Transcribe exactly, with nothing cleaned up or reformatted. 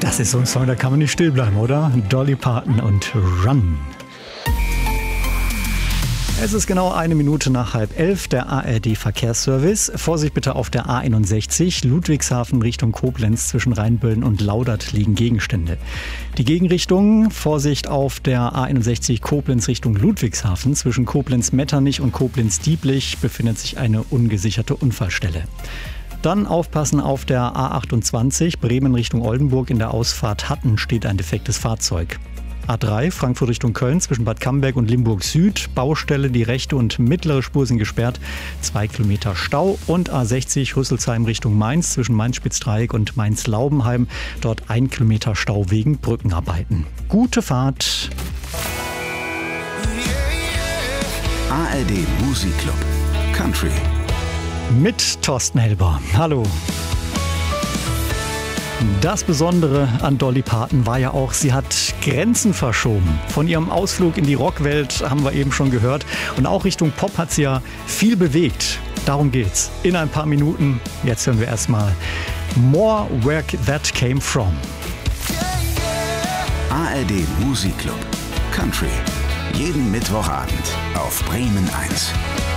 Das ist so ein Song, da kann man nicht still bleiben, oder? Dolly Parton und Run. Es ist genau eine Minute nach halb elf, der A R D-Verkehrsservice. Vorsicht bitte auf der A einundsechzig, Ludwigshafen Richtung Koblenz. Zwischen Rheinböllen und Laudert liegen Gegenstände. Die Gegenrichtung, Vorsicht auf der A einundsechzig Koblenz Richtung Ludwigshafen. Zwischen Koblenz-Metternich und Koblenz-Dieblich befindet sich eine ungesicherte Unfallstelle. Dann aufpassen auf der A achtundzwanzig, Bremen Richtung Oldenburg. In der Ausfahrt Hatten steht ein defektes Fahrzeug. A drei, Frankfurt Richtung Köln, zwischen Bad Camberg und Limburg Süd. Baustelle, die rechte und mittlere Spur sind gesperrt. Zwei Kilometer Stau. Und A sechzig, Rüsselsheim Richtung Mainz, zwischen Mainz-Spitzdreieck und Mainz-Laubenheim. Dort ein Kilometer Stau wegen Brückenarbeiten. Gute Fahrt. A R D Musikclub Country Mit Thorsten Helber. Hallo. Das Besondere an Dolly Parton war ja auch, sie hat Grenzen verschoben. Von ihrem Ausflug in die Rockwelt haben wir eben schon gehört. Und auch Richtung Pop hat sie ja viel bewegt. Darum geht's. In ein paar Minuten. Jetzt hören wir erstmal More Where That Came From. A R D Musikclub Country. Jeden Mittwochabend auf Bremen eins.